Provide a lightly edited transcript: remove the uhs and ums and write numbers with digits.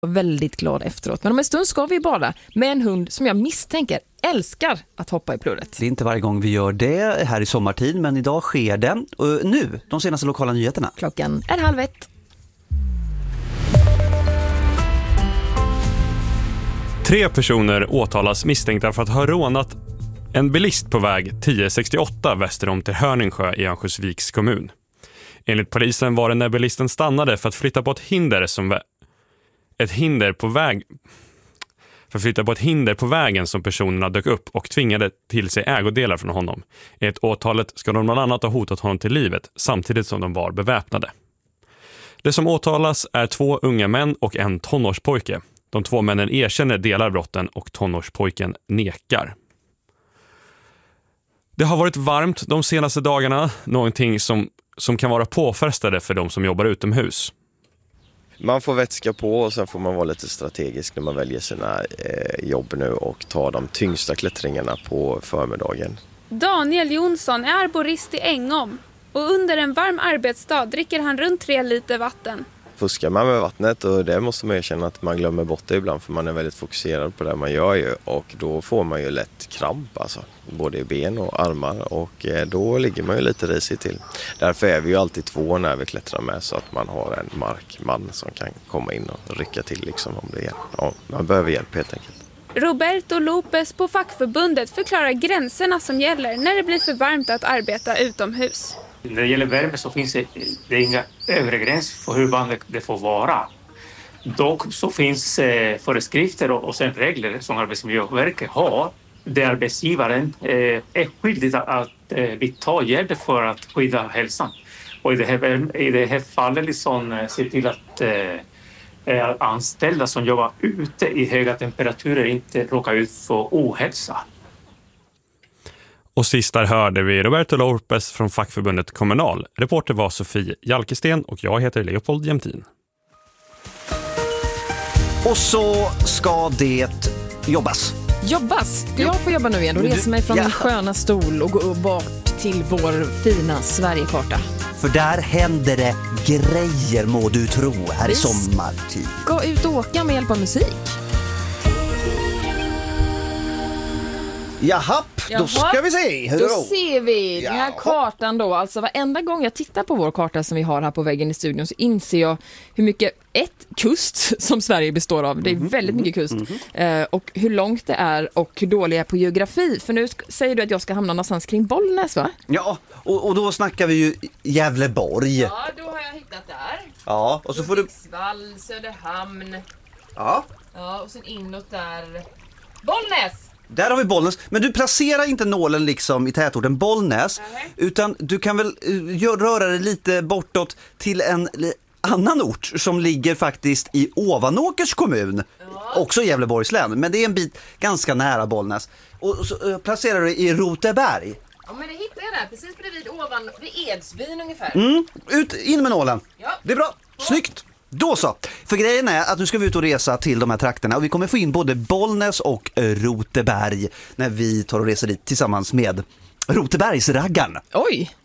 Väldigt glad efteråt. Men om en stund ska vi bada med en hund som jag misstänker älskar att hoppa i plurret. Det är inte varje gång vi gör det här i sommartid, men idag sker det. Och nu, de senaste lokala nyheterna. Klockan är 12:30. 3 personer åtalas misstänkta för att ha rånat en bilist på väg 1068 väster om till Hörningsjö i Örnsköldsviks kommun. Enligt polisen var det när bilisten stannade för att flytta på ett hinder på vägen som personerna dök upp och tvingade till sig ägodelar från honom. Enligt åtalet ska de bland annat ha hotat honom till livet samtidigt som de var beväpnade. Det som åtalas är 2 unga män och en tonårspojke. De 2 männen erkänner delar brotten och tonårspojken nekar. Det har varit varmt de senaste dagarna, någonting som kan vara påfrestande för de som jobbar utomhus. Man får vätska på och sen får man vara lite strategisk när man väljer sina jobb nu och ta de tyngsta klättringarna på förmiddagen. Daniel Jonsson är arborist i Ängom och under en varm arbetsdag dricker han runt 3 liter vatten. Fuskar man med vattnet, och det måste man erkänna att man glömmer bort det ibland för man är väldigt fokuserad på det man gör ju, och då får man ju lätt kramp alltså, både i ben och armar, och då ligger man ju lite risigt till. Därför är vi ju alltid 2 när vi klättrar med, så att man har en markman som kan komma in och rycka till liksom om det är. Ja, man behöver hjälp helt enkelt. Roberto Lopez på fackförbundet förklarar gränserna som gäller när det blir för varmt att arbeta utomhus. När det gäller värme så finns det inga övre gräns för hur varmt det får vara. Dock så finns föreskrifter och sen regler som Arbetsmiljöverket har. Där arbetsgivaren är skyldig att vidta åtgärder för att skydda hälsan. Och i det här fallet liksom se till att anställda som jobbar ute i höga temperaturer inte råkar ut för ohälsa. Och sist där hörde vi Roberto Lopez från fackförbundet Kommunal. Reporter var Sofie Jalkesten och jag heter Leopold Jämtin. Och så ska det jobbas. Jobbas? Jag får jobba nu igen och resa mig från min sköna stol och gå bort till vår fina Sverigekarta. För där händer det grejer, må du tro, här i sommartid. Gå ut och åka med hjälp av musik. Jaha, då ska vi se. Då ser vi den här kartan då. Alltså varenda gång jag tittar på vår karta som vi har här på väggen i studion så inser jag hur mycket kust som Sverige består av. Det är väldigt mycket kust. Och hur långt det är och hur dålig jag är på geografi. För nu säger du att jag ska hamna någonstans kring Bollnäs, va? Ja, och då snackar vi ju Gävleborg. Ja, då har jag hittat där. Ja, och så får du... Hudiksvall, Söderhamn. Ja. Ja, och sen inåt där. Bollnäs! Där har vi Bollnäs. Men du placerar inte nålen liksom i tätorten Bollnäs. Utan du kan väl röra dig lite bortåt till en annan ort som ligger faktiskt i Ovanåkers kommun. Också i Gävleborgs län. Men det är en bit ganska nära Bollnäs. Och så placerar du i Roteberg. Ja, men det hittar jag där. Precis bredvid vid Edsbyn ungefär. In med nålen. Ja. Det är bra. Snyggt. Då så. För grejen är att nu ska vi ut och resa till de här trakterna och vi kommer få in både Bollnäs och Roteberg när vi tar och reser dit tillsammans med Rotebergsraggarn. Oj!